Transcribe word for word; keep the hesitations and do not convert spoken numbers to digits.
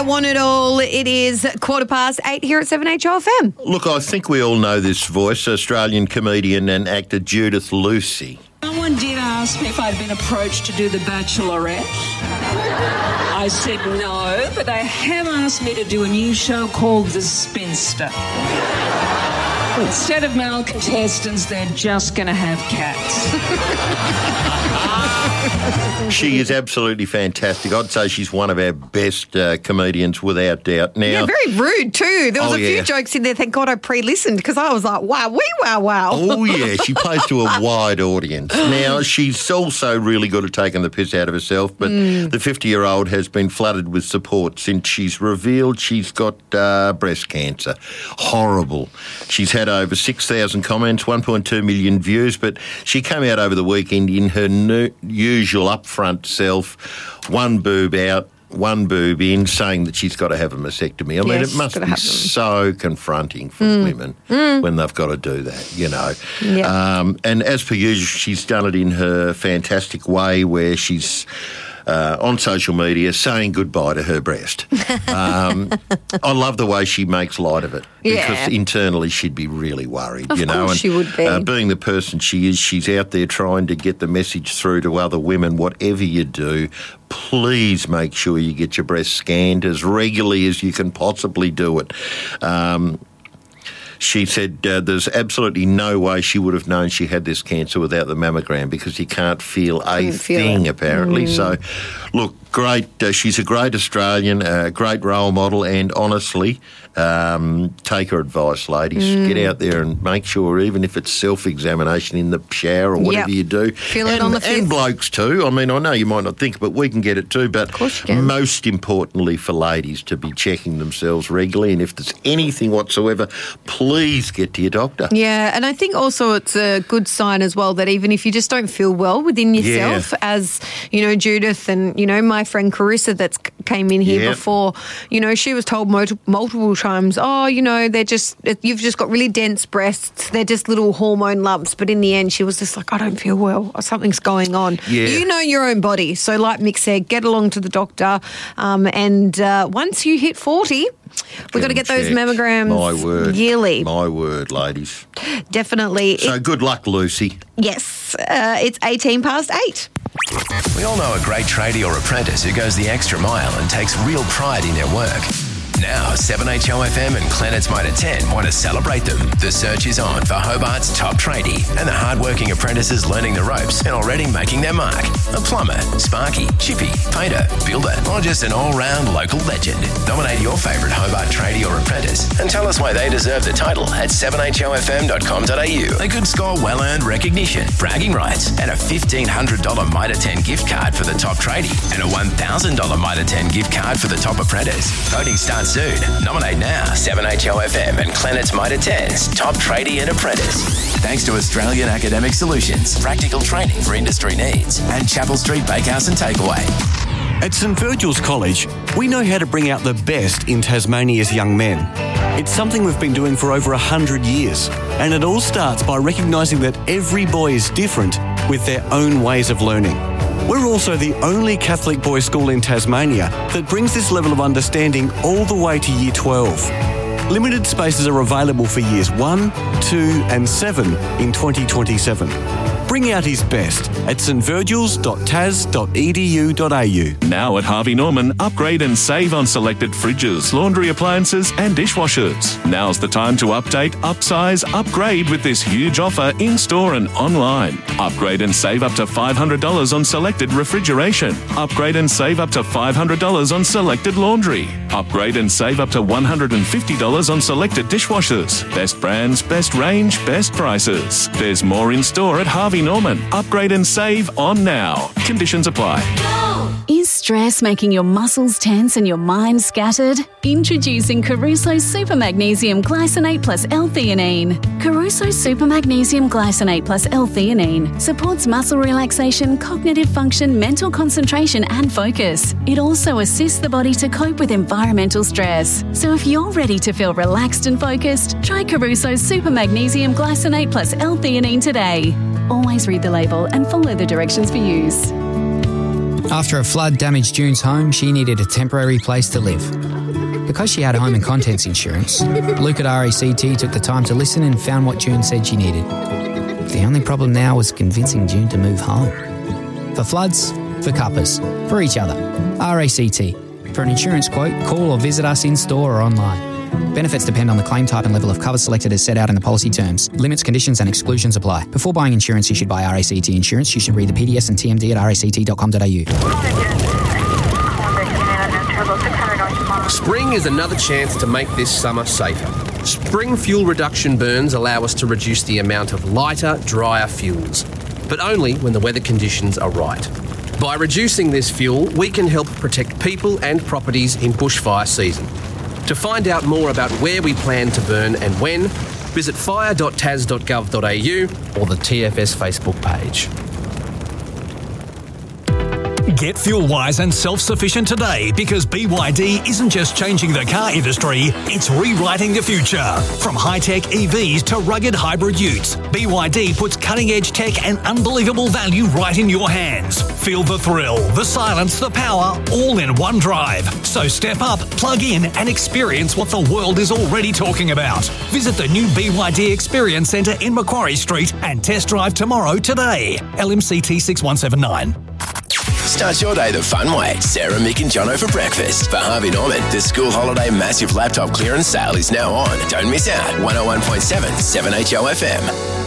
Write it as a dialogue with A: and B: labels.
A: Want It All. It is quarter past eight here at seven H O F M.
B: Look, I think we all know this voice, Australian comedian and actor Judith Lucy.
C: Someone did ask me if I'd been approached to do The Bachelorette. I said no, but they have asked me to do a new show called The Spinster. Instead of male contestants, they're just going to have cats.
B: She is absolutely fantastic. I'd say she's one of our best uh, comedians without doubt. Now,
A: Yeah, very rude too. There was
B: Oh,
A: a few
B: yeah.
A: jokes in there. Thank God I pre-listened because I was like, wow, wee, wow, wow.
B: Oh, yeah, she plays to a wide audience. Now, she's also really good at taking the piss out of herself, but
A: Mm.
B: the fifty-year-old has been flooded with support since she's revealed she's got uh, breast cancer. Horrible. She's had over six thousand comments, one point two million views, but she came out over the weekend in her new, usual upfront self, one boob out, one boob in, saying that she's got to have a mastectomy. I mean,
A: Yes,
B: it must
A: gotta
B: be
A: have them.
B: so confronting for
A: Mm.
B: women
A: Mm.
B: when they've got to do that, you know.
A: Yeah.
B: Um, and as per usual, she's done it in her fantastic way where she's uh, on social media saying goodbye to her breast. Um, I love the way she makes light of it because
A: Yeah.
B: internally she'd be really worried,
A: Of
B: you know.
A: course
B: and
A: she would be.
B: Uh, being the person she is, she's out there trying to get the message through to other women. Whatever you do, please make sure you get your breast scanned as regularly as you can possibly do it. Um, She said uh, there's absolutely no way she would have known she had this cancer without the mammogram because you can't feel a
A: Couldn't feel
B: thing,
A: it.
B: apparently.
A: Mm.
B: So, look, great. Uh, she's a great Australian, a great role model, and honestly, um, take her advice, ladies.
A: Mm.
B: Get out there and make sure, even if it's self-examination in the shower or whatever
A: Yep.
B: you do.
A: Feel it
B: and,
A: on the
B: and
A: fifth.
B: blokes too. I mean, I know you might not think, but we can get it too. But
A: course you can.
B: most importantly for ladies to be checking themselves regularly, and if there's anything whatsoever, please get to your doctor.
A: Yeah, and I think also it's a good sign as well that even if you just don't feel well within yourself,
B: Yeah.
A: as, you know, Judith and, you know, my friend Carissa that's c- came in here
B: Yeah.
A: before, you know, she was told mul- multiple times, oh, you know, they're just, you've just got really dense breasts, they're just little hormone lumps, but in the end she was just like, I don't feel well, or something's going on.
B: Yeah.
A: You know your own body, so like Mick said, get along to the doctor, um, and uh, once you hit forty, we've got to get
B: them
A: those
B: checked.
A: mammograms
B: My word.
A: yearly.
B: My word, ladies.
A: Definitely.
B: So
A: It-
B: good luck, Lucy.
A: yes, uh, it's eighteen past eight.
D: We all know a great tradie or apprentice who goes the extra mile and takes real pride in their work. Now, seven H O F M and Planet's Mitre ten want to celebrate them. The search is on for Hobart's top tradie and the hardworking apprentices learning the ropes and already making their mark. A plumber, sparky, chippy, painter, builder, or just an all-round local legend. Nominate your favourite Hobart tradie or apprentice and tell us why they deserve the title at seven H O F M dot com dot a u. They could score well-earned recognition, bragging rights, and a fifteen hundred dollars Mitre ten gift card for the top tradie and a one thousand dollars Mitre ten gift card for the top apprentice. Voting starts soon. Nominate now. seven H O F M and Planet's Mitre ten's top tradie and apprentice. Thanks to Australian Academic Solutions, practical training for industry needs, and Chapel Street Bakehouse and Takeaway.
E: At St Virgil's College, we know how to bring out the best in Tasmania's young men. It's something we've been doing for over a hundred years, and it all starts by recognising that every boy is different with their own ways of learning. We're also the only Catholic boys' school in Tasmania that brings this level of understanding all the way to Year twelve. Limited spaces are available for Years one, two and seven in twenty twenty-seven. Bring out his best at s t virgils dot tas dot e d u dot a u.
F: Now at Harvey Norman, upgrade and save on selected fridges, laundry appliances and dishwashers. Now's the time to update, upsize, upgrade with this huge offer in-store and online. Upgrade and save up to five hundred dollars on selected refrigeration. Upgrade and save up to five hundred dollars on selected laundry. Upgrade and save up to one hundred fifty dollars on selected dishwashers. Best brands, best range, best prices. There's more in store at Harvey Norman. Upgrade and save on now. Conditions apply.
G: Is stress making your muscles tense and your mind scattered? Introducing Caruso Super Magnesium Glycinate Plus L-theanine. Caruso Super Magnesium Glycinate Plus L-theanine supports muscle relaxation, cognitive function, mental concentration and focus. It also assists the body to cope with environmental stress. So if you're ready to feel relaxed and focused, try Caruso Super Magnesium Glycinate Plus L-theanine today. Always read the label and follow the directions for use.
H: After a flood damaged June's home, she needed a temporary place to live. Because she had home and contents insurance, Luke at R A C T took the time to listen and found what June said she needed. The only problem now was convincing June to move home. For floods, for cuppers, for each other. R A C T. For an insurance quote, call or visit us in-store or online. Benefits depend on the claim type and level of cover selected as set out in the policy terms. Limits, conditions and exclusions apply. Before buying insurance issued by R A C T Insurance, you should read the P D S and T M D at r a c t dot com dot a u.
I: Spring is another chance to make this summer safer. Spring fuel reduction burns allow us to reduce the amount of lighter, drier fuels, but only when the weather conditions are right. By reducing this fuel, we can help protect people and properties in bushfire season. To find out more about where we plan to burn and when, visit fire dot t a s dot gov dot a u or the T F S Facebook page.
J: Get fuel-wise and self-sufficient today because B Y D isn't just changing the car industry, it's rewriting the future. From high-tech E Vs to rugged hybrid utes, B Y D puts cutting-edge tech and unbelievable value right in your hands. Feel the thrill, the silence, the power, all in one drive. So step up, plug in and experience what the world is already talking about. Visit the new B Y D Experience Centre in Macquarie Street and test drive tomorrow today. L M C T six one seven nine.
D: Start your day the fun way. Sarah, Mick and Jono for breakfast. For Harvey Norman, the school holiday massive laptop clearance sale is now on. Don't miss out. one oh one point seven, seven H O F M.